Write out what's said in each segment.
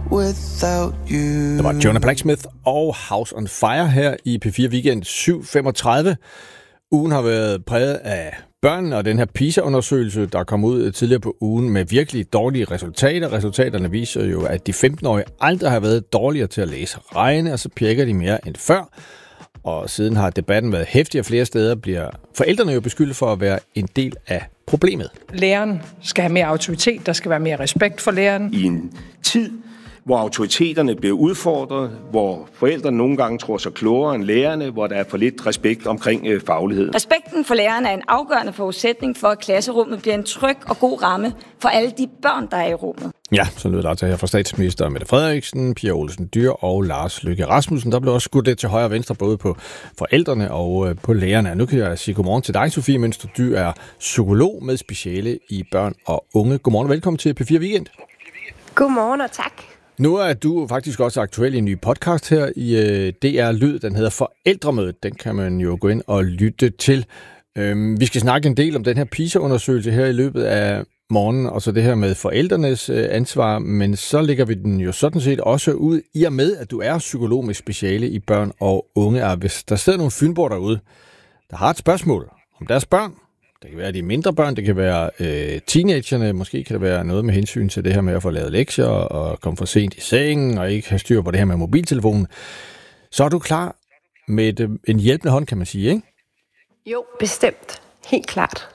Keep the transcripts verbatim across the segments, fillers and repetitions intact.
without you. Det var Jonah Blacksmith og House on Fire her i P fire Weekend syv femogtredive. Ugen har været præget af børnene og den her PISA-undersøgelse, der kom ud tidligere på ugen med virkelig dårlige resultater. Resultaterne viser jo, at de femten-årige aldrig har været dårligere til at læse og regne, og så pjekker de mere end før. Og siden har debatten været heftig, og flere steder bliver forældrene jo beskyldt for at være en del af problemet. Læreren skal have mere autoritet, der skal være mere respekt for læreren. I en tid, hvor autoriteterne bliver udfordret, hvor forældrene nogle gange tror sig klogere end lærerne, hvor der er for lidt respekt omkring øh, faglighed. Respekten for lærerne er en afgørende forudsætning for, at klasserummet bliver en tryg og god ramme for alle de børn, der er i rummet. Ja, så lød det altså her fra statsminister Mette Frederiksen, Pia Olsen Dyhr og Lars Løkke Rasmussen. Der blev også skudt lidt til højre og venstre, både på forældrene og øh, på lærerne. Nu kan jeg sige godmorgen til dig, Sofie Mønster. Du er psykolog med speciale i børn og unge. Godmorgen og velkommen til P fire Weekend. Godmorgen og tak. Nu er du faktisk også aktuel i en ny podcast her i øh, D R Lyd. Den hedder Forældremødet. Den kan man jo gå ind og lytte til. Øhm, vi skal snakke en del om den her PISA-undersøgelse her i løbet af morgenen, og så det her med forældrenes øh, ansvar, men så lægger vi den jo sådan set også ud, i og med, at du er psykolog med speciale i børn og unge. Og hvis der sidder nogle fynboer derude, der har et spørgsmål om deres børn, det kan være de mindre børn, det kan være øh, teenagerne, måske kan det være noget med hensyn til det her med at få lavet lektier og komme for sent i sengen og ikke have styr på det her med mobiltelefonen, så er du klar med et, en hjælpende hånd, kan man sige, ikke? Jo, bestemt. Helt klart.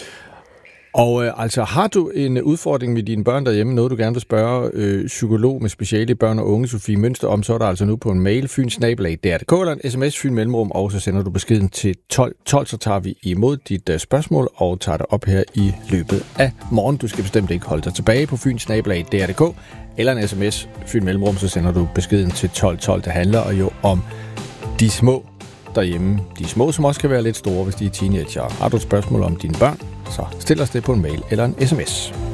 Og øh, altså, har du en udfordring med dine børn derhjemme, noget du gerne vil spørge øh, psykolog med speciale i børn og unge, Sofie Mønster, om, så er der altså nu på en mail, fyn snabel-a d r punktum d k, eller en sms, fyn mellemrum, og så sender du beskeden til tolv tolv, så tager vi imod dit uh, spørgsmål og tager det op her i løbet af morgen. Du skal bestemt ikke holde dig tilbage på fyn snabel-a d r punktum d k, eller en sms, fyn mellemrum, så sender du beskeden til tolv tolv. Det handler jo om de små derhjemme. De små, som også kan være lidt store, hvis de er teenager. Har du et spørgsmål om dine børn, så stil os det på en mail eller en sms.